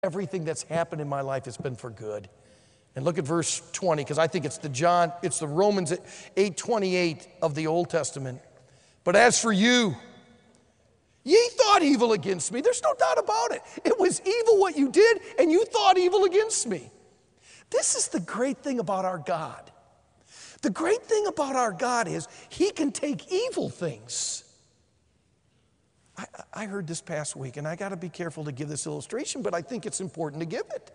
Everything that's happened in my life has been for good. And look at verse 20, because I think it's the Romans 8:28 of the Old Testament. But as for you, ye thought evil against me. There's no doubt about it. It was evil what you did, and you thought evil against me. This is the great thing about our God. The great thing about our God is he can take evil things. I heard this past week, and I got to be careful to give this illustration, but I think it's important to give it.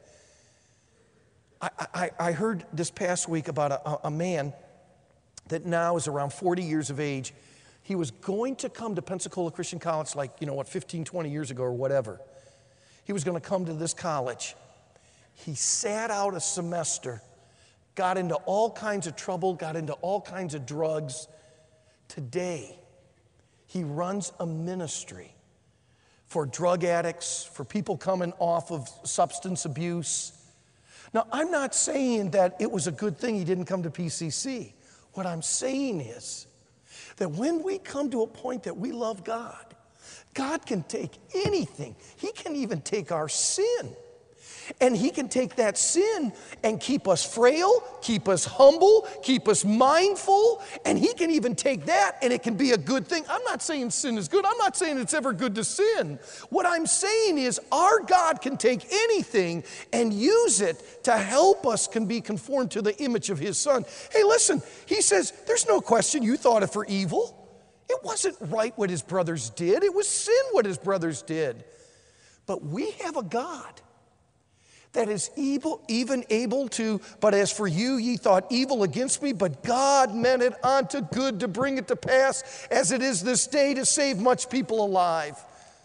I heard this past week about a man that now is around 40 years of age. He was going to come to Pensacola Christian College 15, 20 years ago or whatever. He was going to come to this college. He sat out a semester, got into all kinds of trouble, got into all kinds of drugs. Today, he runs a ministry for drug addicts, for people coming off of substance abuse. Now, I'm not saying that it was a good thing he didn't come to PCC. What I'm saying is that when we come to a point that we love God, God can take anything. He can even take our sin. And he can take that sin and keep us frail, keep us humble, keep us mindful, and he can even take that and it can be a good thing. I'm not saying sin is good. I'm not saying it's ever good to sin. What I'm saying is our God can take anything and use it to help us can be conformed to the image of his Son. Hey, listen, he says, there's no question you thought it for evil. It wasn't right what his brothers did. It was sin what his brothers did. But we have a God that is evil, even able to, but as for you, ye thought evil against me, but God meant it unto good to bring it to pass, as it is this day, to save much people alive.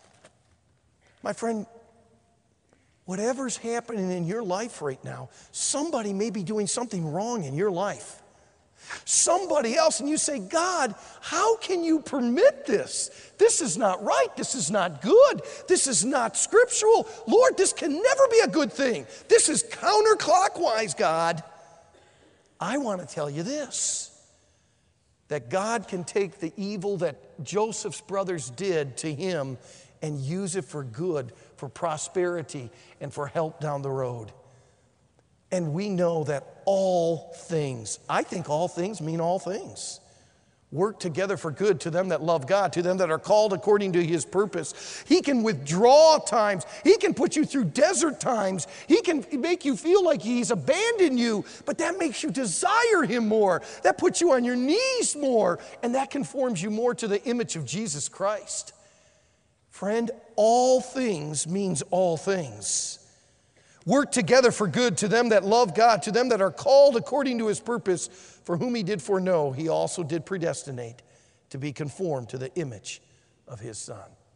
My friend, whatever's happening in your life right now, somebody may be doing something wrong in your life. Somebody else, and you say, God, how can you permit this? This is not right. This is not good. This is not scriptural. Lord, this can never be a good thing. This is counterclockwise, God. I want to tell you this, that God can take the evil that Joseph's brothers did to him and use it for good, for prosperity, and for help down the road. And we know that all things, I think all things mean all things, work together for good to them that love God, to them that are called according to his purpose. He can withdraw times. He can put you through desert times. He can make you feel like he's abandoned you, but that makes you desire him more. That puts you on your knees more, and that conforms you more to the image of Jesus Christ. Friend, all things means all things. Work together for good to them that love God, to them that are called according to his purpose, for whom he did foreknow, he also did predestinate to be conformed to the image of his Son.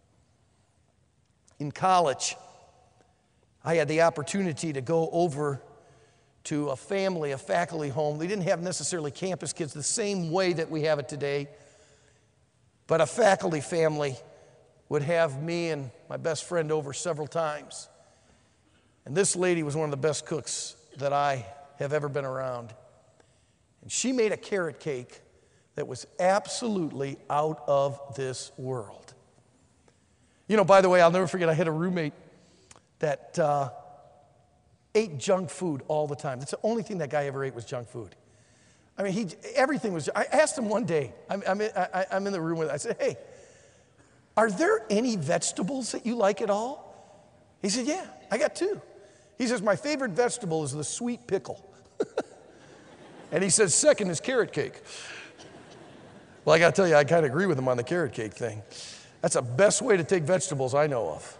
In college, I had the opportunity to go over to a family, a faculty home. They didn't have necessarily campus kids the same way that we have it today, but a faculty family would have me and my best friend over several times. And this lady was one of the best cooks that I have ever been around. And she made a carrot cake that was absolutely out of this world. You know, by the way, I'll never forget, I had a roommate that ate junk food all the time. That's the only thing that guy ever ate was junk food. I mean, everything was, I asked him one day, I'm in the room with him, I said, hey, are there any vegetables that you like at all? He said, yeah, I got two. He says, my favorite vegetable is the sweet pickle. And he says, second is carrot cake. Well, I got to tell you, I kind of agree with him on the carrot cake thing. That's the best way to take vegetables I know of.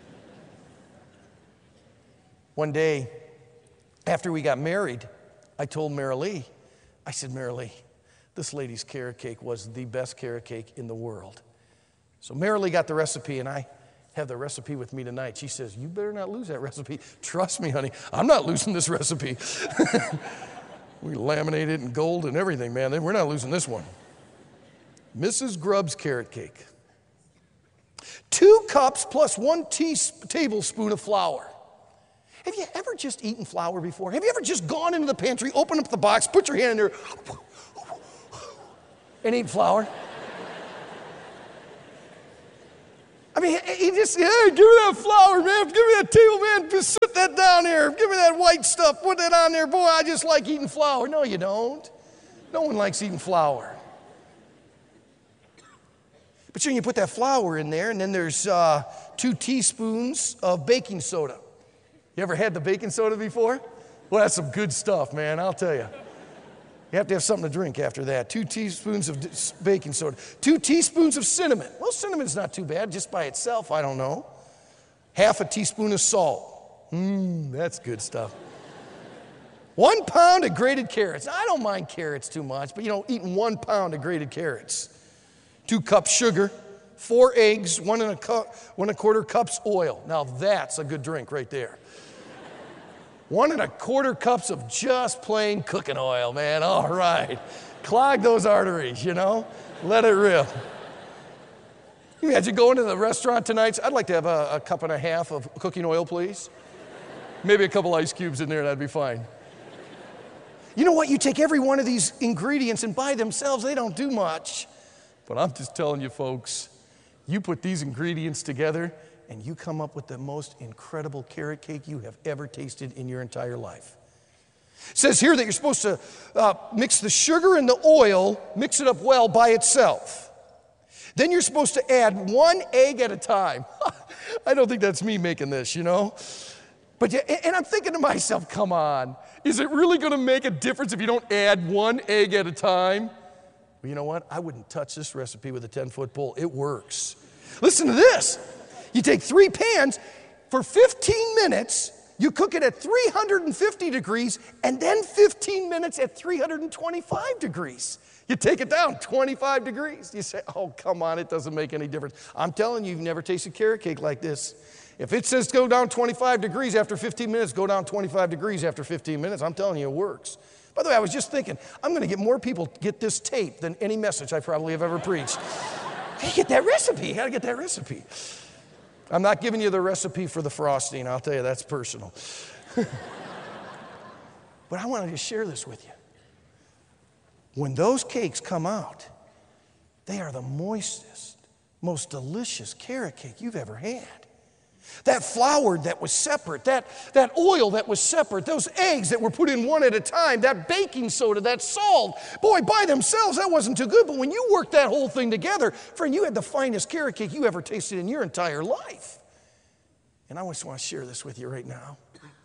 One day, after we got married, I told Marilee, I said, Marilee, this lady's carrot cake was the best carrot cake in the world. So Marilee got the recipe, and I have the recipe with me tonight. She says, you better not lose that recipe. Trust me, honey, I'm not losing this recipe. We laminate it in gold and everything, man. We're not losing this one. Mrs. Grubb's carrot cake. 2 cups plus 1 tablespoon of flour. Have you ever just eaten flour before? Have you ever just gone into the pantry, opened up the box, put your hand in there, and eat flour? I mean, he just, hey, give me that flour, man. Give me that table, man. Just sit that down there. Give me that white stuff. Put that on there. Boy, I just like eating flour. No, you don't. No one likes eating flour. But you put that flour in there, and then there's 2 teaspoons of baking soda. You ever had the baking soda before? Well, that's some good stuff, man, I'll tell you. You have to have something to drink after that. 2 teaspoons of baking soda. 2 teaspoons of cinnamon. Well, cinnamon's not too bad just by itself, I don't know. Half a teaspoon of salt. That's good stuff. 1 pound of grated carrots. Now, I don't mind carrots too much, but eating 1 pound of grated carrots. 2 cups sugar, 4 eggs, 1 1/4 cups oil. Now that's a good drink right there. 1 1/4 cups of just plain cooking oil, man. All right. Clog those arteries, Let it rip. You imagine going to the restaurant tonight? I'd like to have a 1.5 cups of cooking oil, please. Maybe a couple ice cubes in there, that'd be fine. You know what? You take every one of these ingredients and by themselves, they don't do much. But I'm just telling you, folks, you put these ingredients together and you come up with the most incredible carrot cake you have ever tasted in your entire life. It says here that you're supposed to mix the sugar and the oil, mix it up well by itself. Then you're supposed to add 1 egg at a time. I don't think that's me making this, But and I'm thinking to myself, come on, is it really going to make a difference if you don't add 1 egg at a time? Well, you know what? I wouldn't touch this recipe with a 10-foot pole. It works. Listen to this. You take 3 pans. For 15 minutes, you cook it at 350 degrees and then 15 minutes at 325 degrees. You take it down 25 degrees. You say, oh, come on, it doesn't make any difference. I'm telling you, you've never tasted carrot cake like this. If it says go down 25 degrees after 15 minutes, go down 25 degrees after 15 minutes. I'm telling you, it works. By the way, I was just thinking, I'm going to get more people to get this tape than any message I probably have ever preached. Hey, get that recipe. You got to get that recipe. I'm not giving you the recipe for the frosting. I'll tell you, that's personal. But I wanted to share this with you. When those cakes come out, they are the moistest, most delicious carrot cake you've ever had. That flour that was separate, that oil that was separate, those eggs that were put in 1 at a time, that baking soda, that salt, boy, by themselves, that wasn't too good. But when you worked that whole thing together, friend, you had the finest carrot cake you ever tasted in your entire life. And I just want to share this with you right now.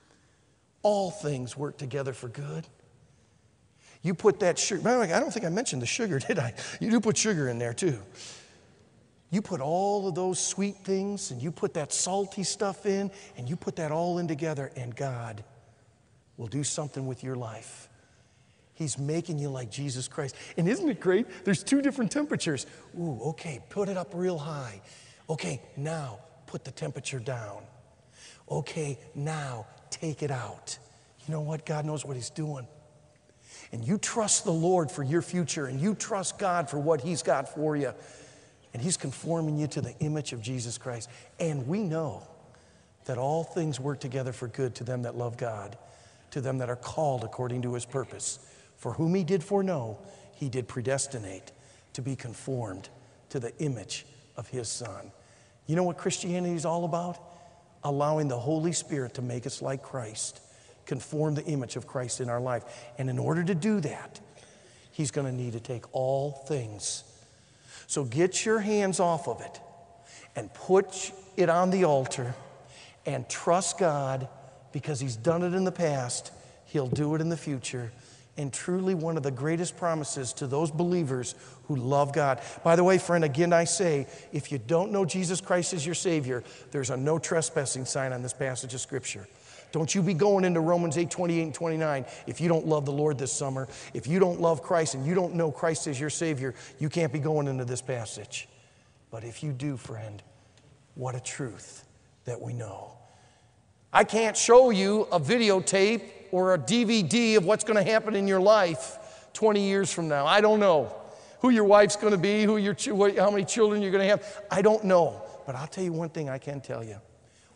All things work together for good. You put that sugar, by the way, I don't think I mentioned the sugar, did I? You do put sugar in there too. You put all of those sweet things and you put that salty stuff in and you put that all in together and God will do something with your life. He's making you like Jesus Christ. And isn't it great? There's 2 different temperatures. Ooh, okay, put it up real high. Okay, now put the temperature down. Okay, now take it out. You know what? God knows what He's doing. And you trust the Lord for your future and you trust God for what He's got for you. And He's conforming you to the image of Jesus Christ. And we know that all things work together for good to them that love God, to them that are called according to His purpose. For whom He did foreknow, He did predestinate to be conformed to the image of His Son. You know what Christianity is all about? Allowing the Holy Spirit to make us like Christ, conform the image of Christ in our life. And in order to do that, He's going to need to take all things. So get your hands off of it and put it on the altar and trust God because He's done it in the past. He'll do it in the future. And truly one of the greatest promises to those believers who love God. By the way, friend, again I say, if you don't know Jesus Christ as your Savior, there's a no trespassing sign on this passage of Scripture. Don't you be going into Romans 8:28 and 29 if you don't love the Lord this summer. If you don't love Christ and you don't know Christ as your Savior, you can't be going into this passage. But if you do, friend, what a truth that we know. I can't show you a videotape or a DVD of what's going to happen in your life 20 years from now. I don't know who your wife's going to be, how many children you're going to have. I don't know. But I'll tell you one thing I can tell you.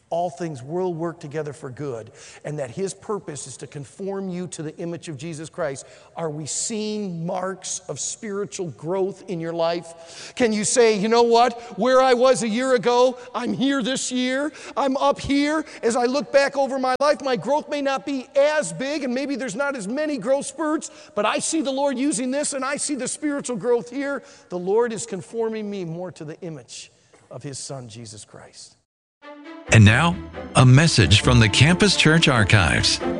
all things will work together for good, and that His purpose is to conform you to the image of Jesus Christ. Are we seeing marks of spiritual growth in your life? Can you say, you know what, where I was a year ago, I'm here this year, I'm up here. As I look back over my life, my growth may not be as big, and maybe there's not as many growth spurts, but I see the Lord using this, and I see the spiritual growth here. The Lord is conforming me more to the image of His Son, Jesus Christ. And now, a message from the Campus Church Archives. I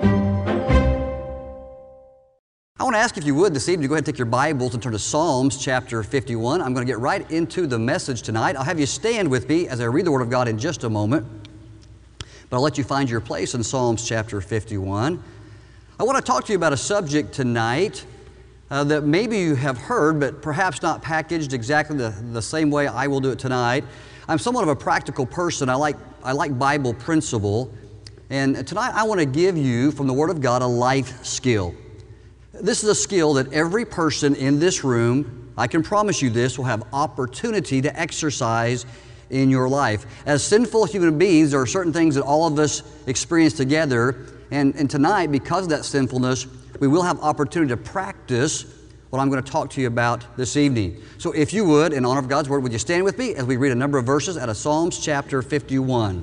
want to ask if you would this evening to go ahead and take your Bibles and turn to Psalms chapter 51. I'm going to get right into the message tonight. I'll have you stand with me as I read the Word of God in just a moment, but I'll let you find your place in Psalms chapter 51. I want to talk to you about a subject tonight that maybe you have heard, but perhaps not packaged exactly the same way I will do it tonight. I'm somewhat of a practical person. I like Bible principle. And tonight I want to give you from the Word of God a life skill. This is a skill that every person in this room, I can promise you this, will have opportunity to exercise in your life. As sinful human beings, there are certain things that all of us experience together. And tonight, because of that sinfulness, we will have opportunity to practice what I'm going to talk to you about this evening. So if you would, in honor of God's Word, would you stand with me as we read a number of verses out of Psalms chapter 51.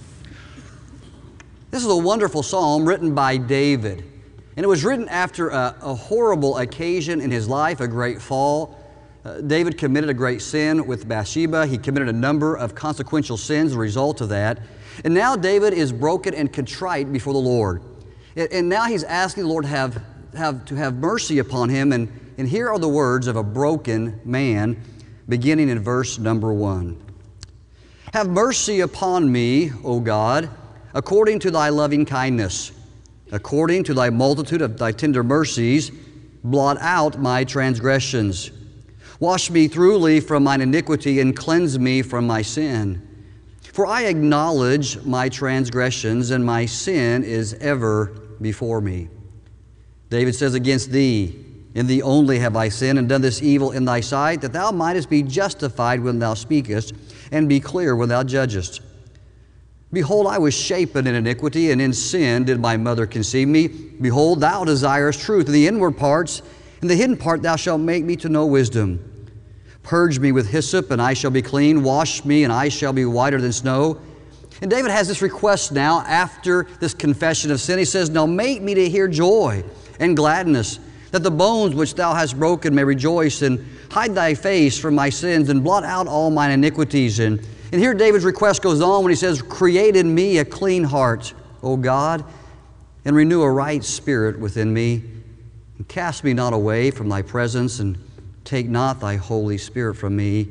This is a wonderful psalm written by David. And it was written after a horrible occasion in his life, a great fall. David committed a great sin with Bathsheba. He committed a number of consequential sins as a result of that. And now David is broken and contrite before the Lord. And now he's asking the Lord to have mercy upon him. And here are the words of a broken man, beginning in verse number 1. Have mercy upon me, O God, according to thy loving kindness. According to thy multitude of thy tender mercies, blot out my transgressions. Wash me thoroughly from mine iniquity and cleanse me from my sin. For I acknowledge my transgressions, and my sin is ever before me. David says, against thee, in thee only have I sinned, and done this evil in thy sight, that thou mightest be justified when thou speakest, and be clear when thou judgest. Behold, I was shapen in iniquity, and in sin did my mother conceive me. Behold, thou desirest truth in the inward parts, in the hidden part thou shalt make me to know wisdom. Purge me with hyssop, and I shall be clean. Wash me, and I shall be whiter than snow. And David has this request now after this confession of sin. He says, now make me to hear joy and gladness, that the bones which thou hast broken may rejoice, and hide thy face from my sins, and blot out all mine iniquities. And here David's request goes on when he says, create in me a clean heart, O God, and renew a right spirit within me. And cast me not away from thy presence, and take not thy Holy Spirit from me.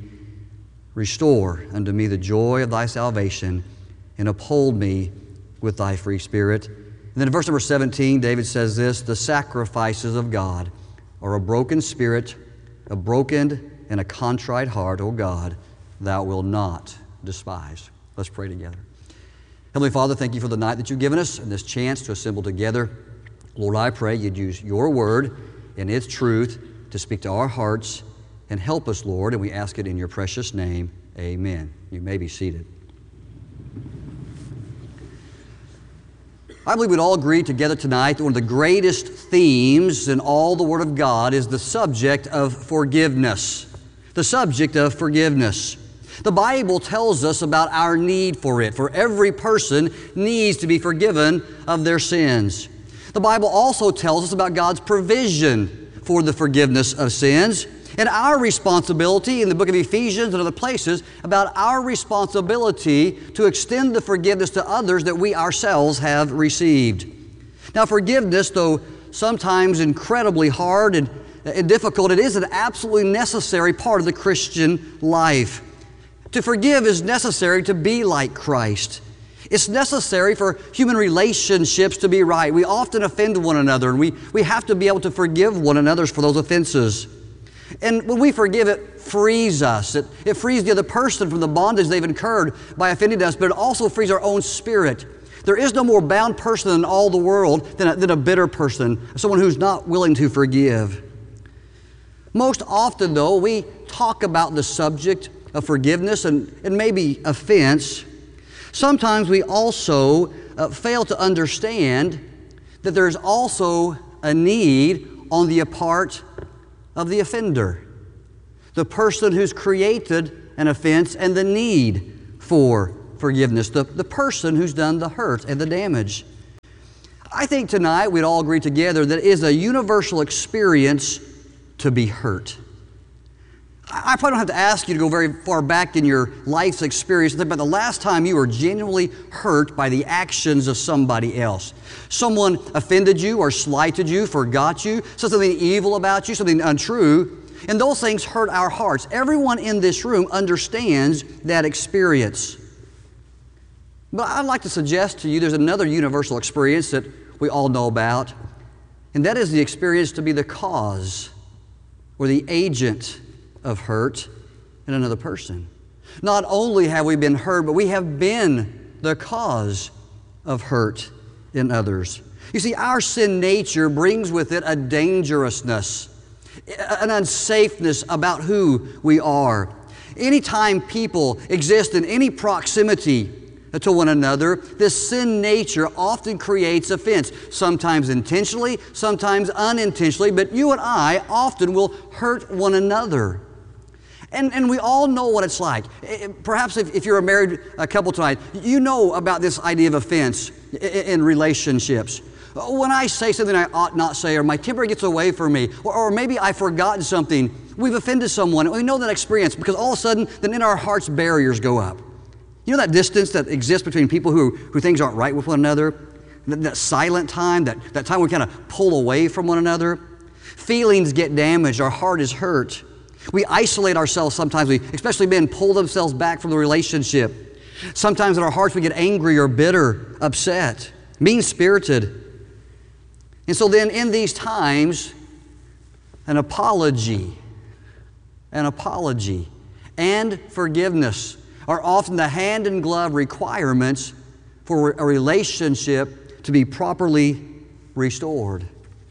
Restore unto me the joy of thy salvation, and uphold me with thy free spirit. And then in verse number 17, David says this, the sacrifices of God are a broken spirit, a broken and a contrite heart, O God, thou wilt not despise. Let's pray together. Heavenly Father, thank you for the night that you've given us and this chance to assemble together. Lord, I pray you'd use your word and its truth to speak to our hearts and help us, Lord, and we ask it in your precious name. Amen. You may be seated. I believe we'd all agree together tonight that one of the greatest themes in all the Word of God is the subject of forgiveness. The subject of forgiveness. The Bible tells us about our need for it, for every person needs to be forgiven of their sins. The Bible also tells us about God's provision for the forgiveness of sins, and our responsibility in the book of Ephesians and other places about our responsibility to extend the forgiveness to others that we ourselves have received. Now, forgiveness, though sometimes incredibly hard and difficult, it is an absolutely necessary part of the Christian life. To forgive is necessary to be like Christ. It's necessary for human relationships to be right. We often offend one another, and we have to be able to forgive one another for those offenses. And when we forgive, it frees us. It frees the other person from the bondage they've incurred by offending us, but it also frees our own spirit. There is no more bound person in all the world than a bitter person, someone who's not willing to forgive. Most often, though, we talk about the subject of forgiveness and maybe offense, Sometimes we also fail to understand that there's also a need on the part of the offender, the person who's created an offense, and the need for forgiveness, the person who's done the hurt and the damage. I think tonight we'd all agree together that it is a universal experience to be hurt. I probably don't have to ask you to go very far back in your life's experience to think about the last time you were genuinely hurt by the actions of somebody else. Someone offended you or slighted you, forgot you, said something evil about you, something untrue, and those things hurt our hearts. Everyone in this room understands that experience. But I'd like to suggest to you there's another universal experience that we all know about, and that is the experience to be the cause or the agent of hurt in another person. Not only have we been hurt, but we have been the cause of hurt in others. You see, our sin nature brings with it a dangerousness, an unsafeness about who we are. Anytime people exist in any proximity to one another, this sin nature often creates offense, sometimes intentionally, sometimes unintentionally, but you and I often will hurt one another. And we all know what it's like. Perhaps if you're a married couple tonight, you know about this idea of offense in relationships. When I say something I ought not say, or my temper gets away from me, or maybe I've forgotten something, we've offended someone, and we know that experience because all of a sudden, then in our hearts, barriers go up. You know that distance that exists between people who things aren't right with one another? That silent time, that time we kind of pull away from one another? Feelings get damaged, our heart is hurt. We isolate ourselves sometimes. Especially men, pull themselves back from the relationship. Sometimes in our hearts we get angry or bitter, upset, mean-spirited. And so then in these times, an apology and forgiveness are often the hand-in-glove requirements for a relationship to be properly restored.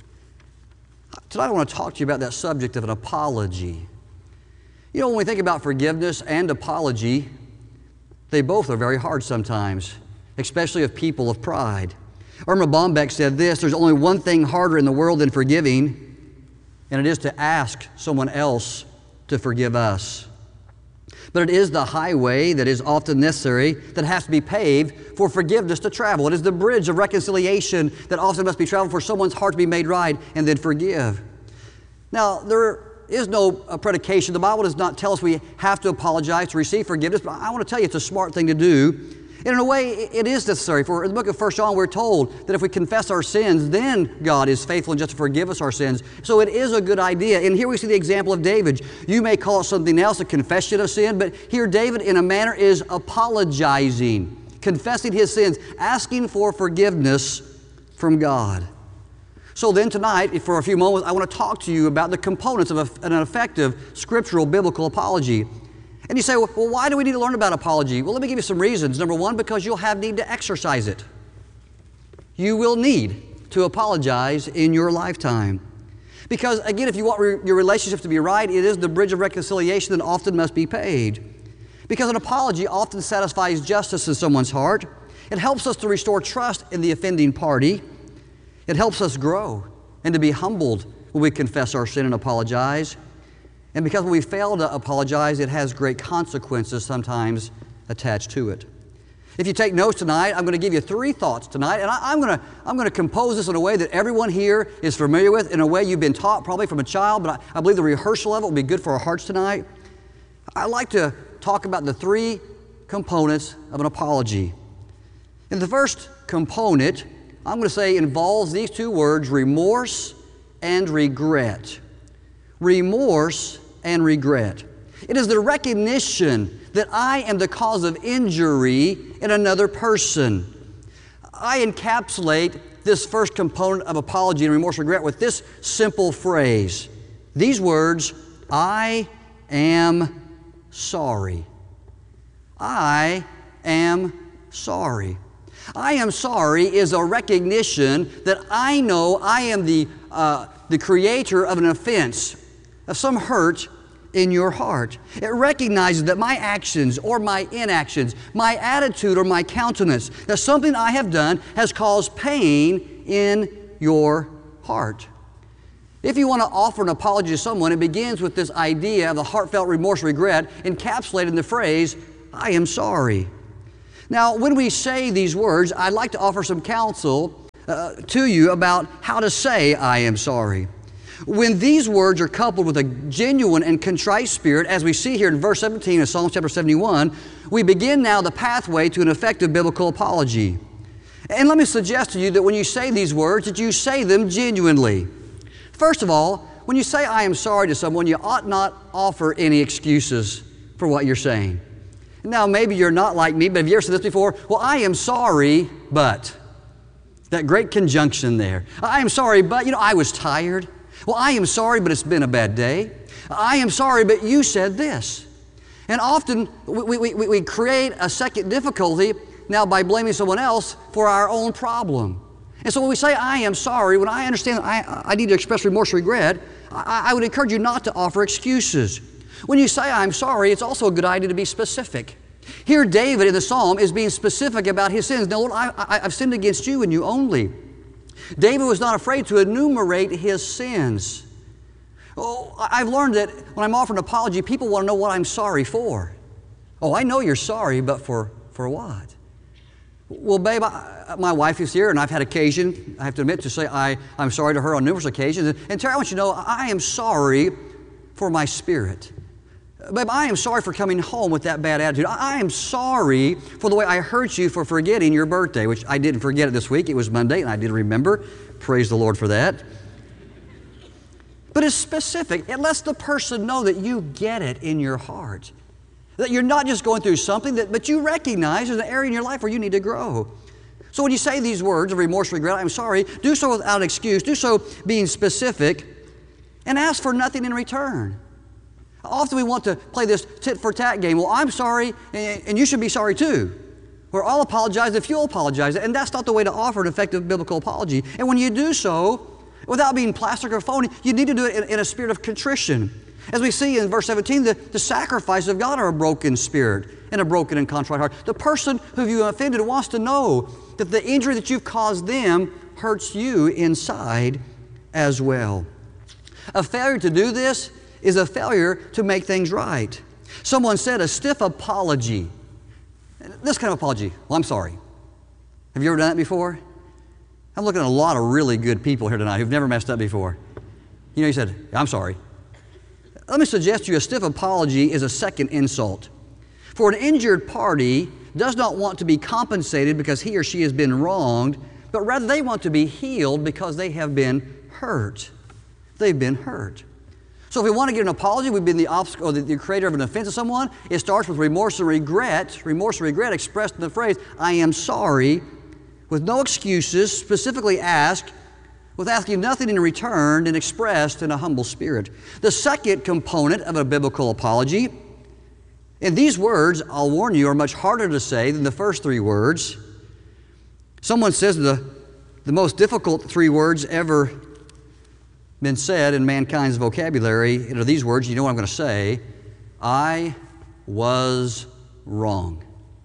Tonight I want to talk to you about that subject of an apology. You know, when we think about forgiveness and apology, they both are very hard sometimes, especially of people of pride. Irma Bombeck said this: there's only one thing harder in the world than forgiving, and it is to ask someone else to forgive us. But it is the highway that is often necessary that has to be paved for forgiveness to travel. It is the bridge of reconciliation that often must be traveled for someone's heart to be made right and then forgive. Now, there is no predication. The Bible does not tell us we have to apologize to receive forgiveness, but I want to tell you it's a smart thing to do. And in a way, it is necessary. For in the book of 1 John, we're told that if we confess our sins, then God is faithful and just to forgive us our sins. So it is a good idea. And here we see the example of David. You may call it something else, a confession of sin, but here David, in a manner, is apologizing, confessing his sins, asking for forgiveness from God. So then tonight, for a few moments, I want to talk to you about the components of an effective scriptural biblical apology. And you say, well, why do we need to learn about apology? Well, let me give you some reasons. Number one, because you'll have need to exercise it. You will need to apologize in your lifetime. Because, again, if you want your relationship to be right, it is the bridge of reconciliation that often must be paid. Because an apology often satisfies justice in someone's heart. It helps us to restore trust in the offending party. It helps us grow and to be humbled when we confess our sin and apologize. And because when we fail to apologize, it has great consequences sometimes attached to it. If you take notes tonight, I'm going to give you 3 thoughts tonight, and I'm going to compose this in a way that everyone here is familiar with, in a way you've been taught probably from a child, but I believe the rehearsal of it will be good for our hearts tonight. I'd like to talk about the 3 components of an apology. And the first component, I'm going to say, involves these 2 words, remorse and regret. Remorse and regret. It is the recognition that I am the cause of injury in another person. I encapsulate this first component of apology and remorse and regret with this simple phrase. These words, I am sorry. I am sorry. I am sorry is a recognition that I know I am the creator of an offense, of some hurt in your heart. It recognizes that my actions or my inactions, my attitude or my countenance, that something I have done has caused pain in your heart. If you want to offer an apology to someone, it begins with this idea of the heartfelt remorse, regret, encapsulated in the phrase, I am sorry. Now, when we say these words, I'd like to offer some counsel to you about how to say, I am sorry. When these words are coupled with a genuine and contrite spirit, as we see here in verse 17 of Psalm chapter 71, we begin now the pathway to an effective biblical apology. And let me suggest to you that when you say these words, that you say them genuinely. First of all, when you say I am sorry to someone, you ought not offer any excuses for what you're saying. Now, maybe you're not like me, but have you ever said this before? Well, I am sorry, but. That great conjunction there. I am sorry, but, I was tired. Well, I am sorry, but it's been a bad day. I am sorry, but you said this. And often we create a second difficulty now by blaming someone else for our own problem. And so when we say, I am sorry, when I understand I need to express remorse or regret, I would encourage you not to offer excuses. When you say, I'm sorry, it's also a good idea to be specific. Here, David in the psalm is being specific about his sins. Now, Lord, I've sinned against you and you only. David was not afraid to enumerate his sins. Oh, I've learned that when I'm offering an apology, people want to know what I'm sorry for. Oh, I know you're sorry, but for what? Well, babe, my wife is here, and I've had occasion, I have to admit, to say I'm sorry to her on numerous occasions. And Terry, I want you to know, I am sorry for my spirit. Babe, I am sorry for coming home with that bad attitude. I am sorry for the way I hurt you for forgetting your birthday, which I didn't forget it this week. It was Monday, and I did remember. Praise the Lord for that. But it's specific. It lets the person know that you get it in your heart. That you're not just going through something, but you recognize there's an area in your life where you need to grow. So when you say these words of remorse, regret, I'm sorry, do so without excuse. Do so being specific and ask for nothing in return. Often we want to play this tit-for-tat game. Well, I'm sorry, and you should be sorry too. Or I'll apologize if you'll apologize. And that's not the way to offer an effective biblical apology. And when you do so, without being plastic or phony, you need to do it in a spirit of contrition. As we see in verse 17, the sacrifices of God are a broken spirit and a broken and contrite heart. The person who you offended wants to know that the injury that you've caused them hurts you inside as well. A failure to do this is a failure to make things right. Someone said a stiff apology. This kind of apology, well, I'm sorry. Have you ever done that before? I'm looking at a lot of really good people here tonight who've never messed up before. You said, I'm sorry. Let me suggest to you a stiff apology is a second insult. For an injured party does not want to be compensated because he or she has been wronged, but rather they want to be healed because they have been hurt. They've been hurt. So if we want to get an apology, we've been the obstacle or the creator of an offense to someone, it starts with remorse and regret. Remorse and regret expressed in the phrase, I am sorry, with no excuses, specifically asked, with asking nothing in return and expressed in a humble spirit. The second component of a biblical apology, and these words, I'll warn you, are much harder to say than the first three words. Someone says the most difficult three words ever been said in mankind's vocabulary are these words. You know what I'm going to say. I was wrong.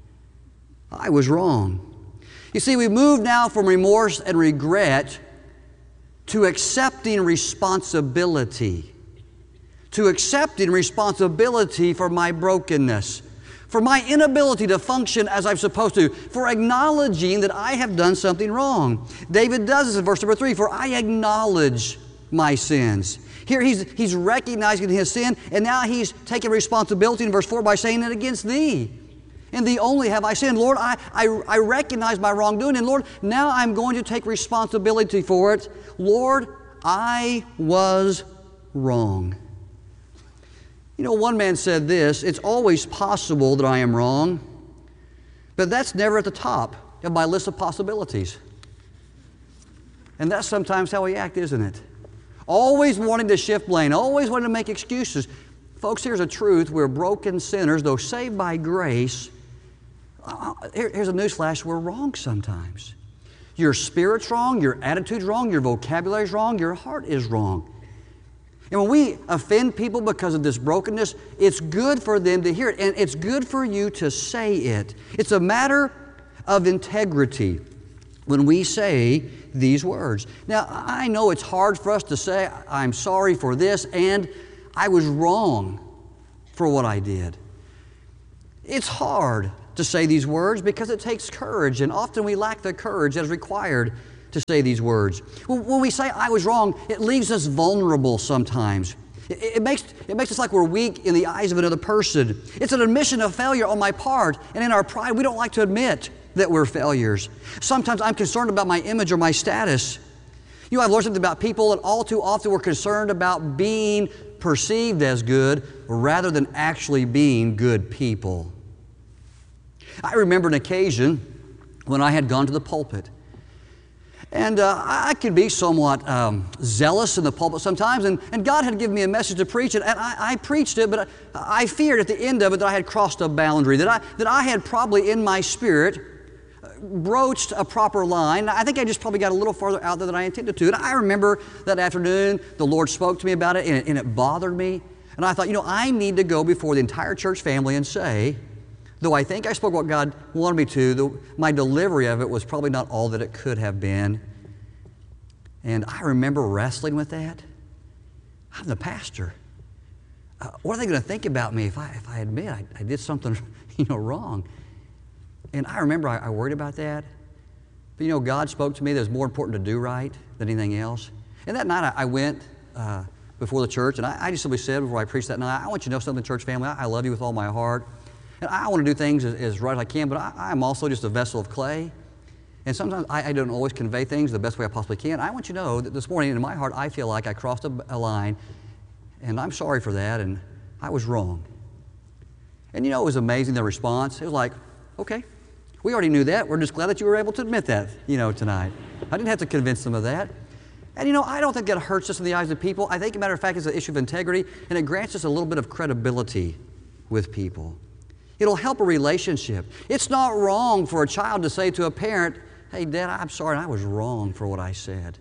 I was wrong. You see, we move now from remorse and regret to accepting responsibility. To accepting responsibility for my brokenness, for my inability to function as I'm supposed to, for acknowledging that I have done something wrong. David does this in verse number 3, for I acknowledge my sins. Here he's recognizing his sin, and now he's taking responsibility in verse 4 by saying it against thee. And thee only have I sinned. Lord, I recognize my wrongdoing, and Lord, now I'm going to take responsibility for it. Lord, I was wrong. One man said this, it's always possible that I am wrong, but that's never at the top of my list of possibilities. And that's sometimes how we act, isn't it? Always wanting to shift blame, always wanting to make excuses. Folks, here's a truth. We're broken sinners, though saved by grace. Here's a newsflash. We're wrong sometimes. Your spirit's wrong, your attitude's wrong, your vocabulary's wrong, your heart is wrong. And when we offend people because of this brokenness, it's good for them to hear it, and it's good for you to say it. It's a matter of integrity when we say these words. Now, I know it's hard for us to say, I'm sorry for this, and I was wrong for what I did. It's hard to say these words because it takes courage, and often we lack the courage that is required to say these words. When we say, I was wrong, it leaves us vulnerable sometimes. It makes us like we're weak in the eyes of another person. It's an admission of failure on my part, and in our pride, we don't like to admit that we're failures. Sometimes I'm concerned about my image or my status. You know, I've learned something about people, and all too often we're concerned about being perceived as good rather than actually being good people. I remember an occasion when I had gone to the pulpit. And I could be somewhat zealous in the pulpit sometimes, and God had given me a message to preach, and I preached it, but I feared at the end of it that I had crossed a boundary, that I had probably in my spirit broached a proper line. I think I just probably got a little farther out there than I intended to. And I remember that afternoon the Lord spoke to me about it, and it bothered me. And I thought, I need to go before the entire church family and say, though I think I spoke what God wanted me to, my delivery of it was probably not all that it could have been. And I remember wrestling with that. I'm the pastor. What are they going to think about me if I admit I did something wrong? And I remember I worried about that. But God spoke to me that it was more important to do right than anything else. And that night I went before the church, and I just simply said before I preached that night, I want you to know something, church family, I love you with all my heart. And I want to do things as right as I can, but I'm also just a vessel of clay. And sometimes I don't always convey things the best way I possibly can. I want you to know that this morning in my heart I feel like I crossed a line, and I'm sorry for that, and I was wrong. And it was amazing, the response. It was like, okay, we already knew that. We're just glad that you were able to admit that, tonight. I didn't have to convince them of that. And I don't think that hurts us in the eyes of people. I think, as a matter of fact, it's an issue of integrity, and it grants us a little bit of credibility with people. It'll help a relationship. It's not wrong for a child to say to a parent, hey, Dad, I'm sorry, I was wrong for what I said.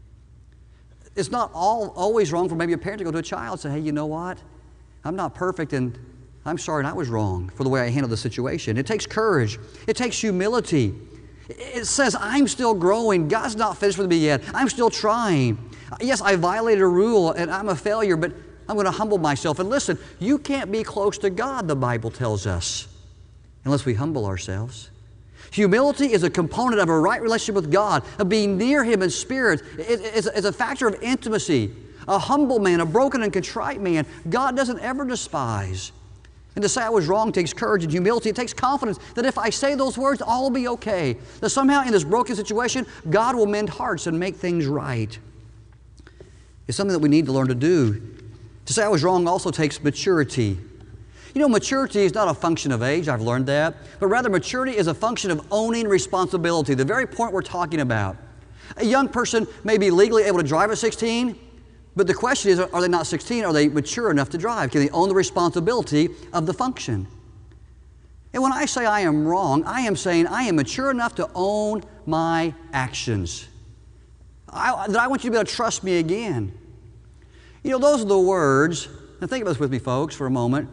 It's not always wrong for maybe a parent to go to a child and say, hey, you know what? I'm not perfect, and I'm sorry, and I was wrong for the way I handled the situation. It takes courage. It takes humility. It says, I'm still growing. God's not finished with me yet. I'm still trying. Yes, I violated a rule, and I'm a failure, but I'm going to humble myself. And listen, you can't be close to God, the Bible tells us, unless we humble ourselves. Humility is a component of a right relationship with God, of being near Him in spirit. It's a factor of intimacy. A humble man, a broken and contrite man, God doesn't ever despise. And to say I was wrong takes courage and humility. It takes confidence that if I say those words, all will be okay. That somehow in this broken situation, God will mend hearts and make things right. It's something that we need to learn to do. To say I was wrong also takes maturity. Maturity is not a function of age, I've learned that, but rather maturity is a function of owning responsibility, the very point we're talking about. A young person may be legally able to drive at 16, but the question is, are they not 16? Are they mature enough to drive? Can they own the responsibility of the function? And when I say I am wrong, I am saying I am mature enough to own my actions. That I want you to be able to trust me again. Those are the words, and think about this with me, folks, for a moment.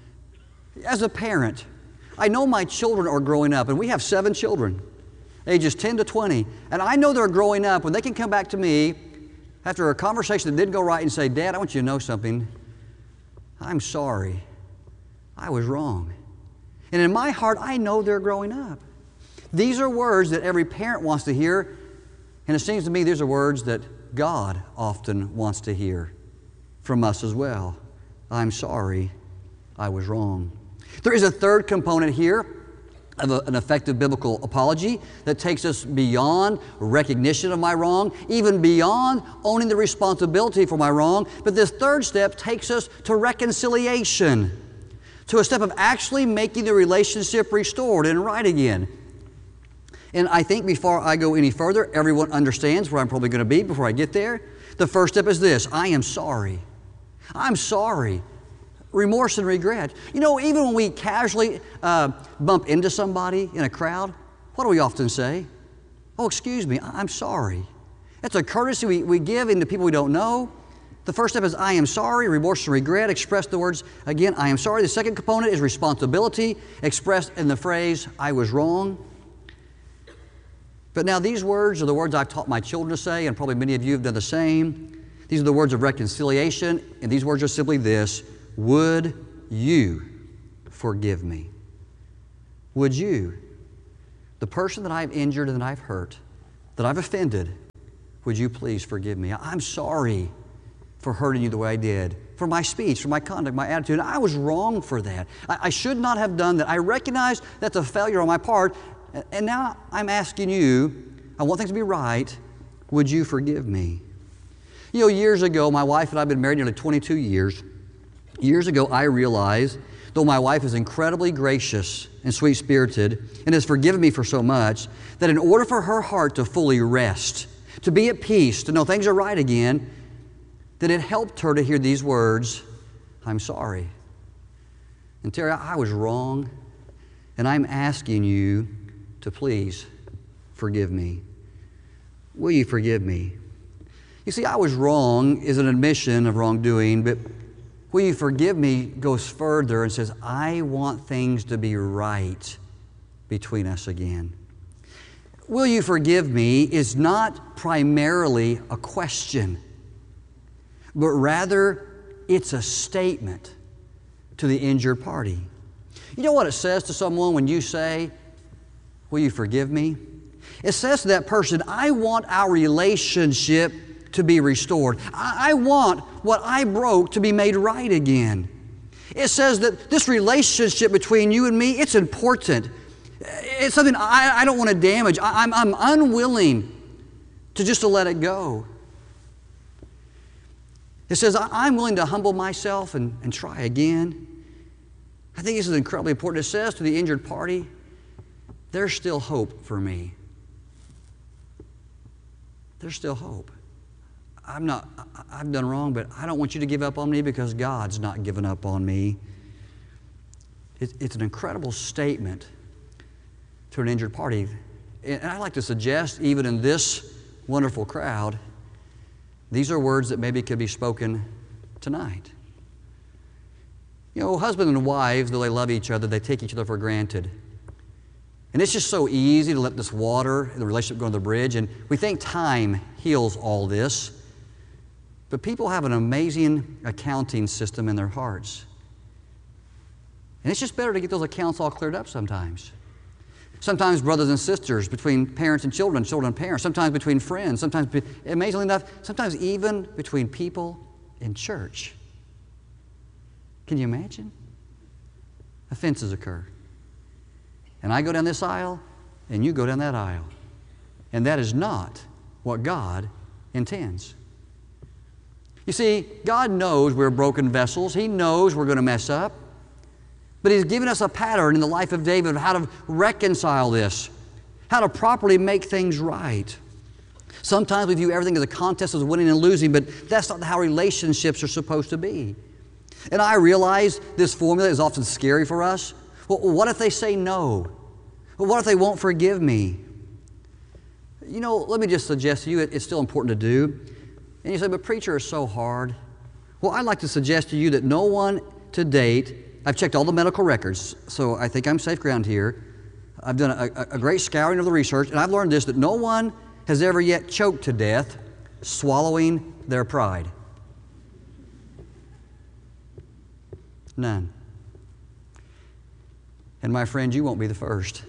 As a parent, I know my children are growing up, and we have 7 children, ages 10 to 20, and I know they're growing up when they can come back to me after a conversation that didn't go right and say, Dad, I want you to know something. I'm sorry. I was wrong. And in my heart, I know they're growing up. These are words that every parent wants to hear, and it seems to me these are words that God often wants to hear from us as well. I'm sorry, I was wrong. There is a third component here of an effective biblical apology that takes us beyond recognition of my wrong, even beyond owning the responsibility for my wrong. But this third step takes us to reconciliation, to a step of actually making the relationship restored and right again. And I think before I go any further, everyone understands where I'm probably going to be before I get there. The first step is this: I am sorry. I'm sorry. Remorse and regret. Even when we casually bump into somebody in a crowd, what do we often say? Oh, excuse me, I'm sorry. That's a courtesy we give into people we don't know. The first step is I am sorry, remorse and regret. Express the words again, I am sorry. The second component is responsibility, expressed in the phrase, I was wrong. But now these words are the words I've taught my children to say, and probably many of you have done the same. These are the words of reconciliation, and these words are simply this: would you forgive me? Would you? The person that I've injured and that I've hurt, that I've offended, would you please forgive me? I'm sorry for hurting you the way I did, for my speech, for my conduct, my attitude. I was wrong for that. I should not have done that. I recognize that's a failure on my part, and now I'm asking you, I want things to be right, would you forgive me? You know, years ago, my wife and I have been married nearly 22 years. Years ago, I realized, though my wife is incredibly gracious and sweet-spirited and has forgiven me for so much, that in order for her heart to fully rest, to be at peace, to know things are right again, that it helped her to hear these words, I'm sorry. And Terry, I was wrong, and I'm asking you to please forgive me. Will you forgive me? You see, I was wrong is an admission of wrongdoing, but will you forgive me goes further and says, I want things to be right between us again. Will you forgive me is not primarily a question, but rather it's a statement to the injured party. You know what it says to someone when you say, will you forgive me? It says to that person, I want our relationship to be restored. I want what I broke to be made right again. It says that this relationship between you and me, it's important. It's something I don't want to damage. I'm unwilling to just to let it go. It says, I'm willing to humble myself and try again. I think this is incredibly important. It says to the injured party, there's still hope for me. There's still hope. I've done wrong, but I don't want you to give up on me because God's not given up on me. It's an incredible statement to an injured party. And I'd like to suggest, even in this wonderful crowd, these are words that maybe could be spoken tonight. You know, husband and wives, though they love each other, they take each other for granted. And it's just so easy to let this water, the relationship go on the bridge, and we think time heals all this. But people have an amazing accounting system in their hearts. And it's just better to get those accounts all cleared up sometimes. Sometimes brothers and sisters, between parents and children and parents, sometimes between friends, sometimes, amazingly enough, sometimes even between people in church. Can you imagine? Offenses occur. And I go down this aisle, and you go down that aisle. And that is not what God intends. You see, God knows we're broken vessels. He knows we're going to mess up. But He's given us a pattern in the life of David of how to reconcile this, how to properly make things right. Sometimes we view everything as a contest of winning and losing, but that's not how relationships are supposed to be. And I realize this formula is often scary for us. Well, what if they say no? Well, what if they won't forgive me? You know, let me just suggest to you it's still important to do. And you say, but preacher, it's so hard. Well, I'd like to suggest to you that no one to date, I've checked all the medical records, so I think I'm safe ground here. I've done a great scouring of the research, and I've learned this, that no one has ever yet choked to death swallowing their pride. None. And my friend, you won't be the first.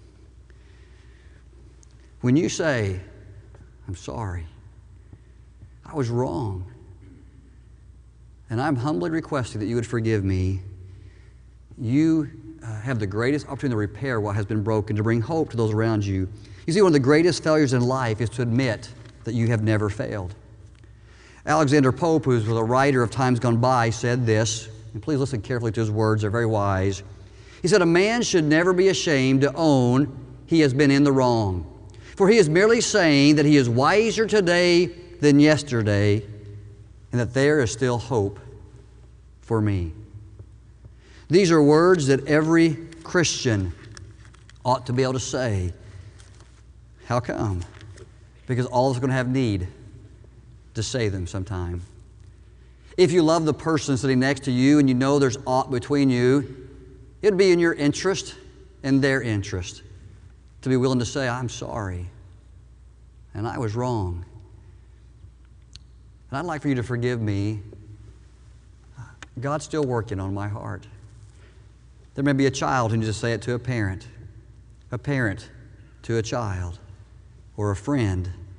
When you say, I'm sorry, I was wrong, and I'm humbly requesting that you would forgive me, you have the greatest opportunity to repair what has been broken, to bring hope to those around you. You see, one of the greatest failures in life is to admit that you have never failed. Alexander Pope, who was a writer of times gone by, said this, and please listen carefully to his words, they're very wise. He said, a man should never be ashamed to own he has been in the wrong, for he is merely saying that he is wiser today than yesterday, and that there is still hope for me. These are words that every Christian ought to be able to say. How come? Because all of us are going to have need to say them sometime. If you love the person sitting next to you and you know there's aught between you, it'd be in your interest and their interest to be willing to say, I'm sorry, and I was wrong. And I'd like for you to forgive me. God's still working on my heart. There may be a child who needs to say it to a parent to a child, or a friend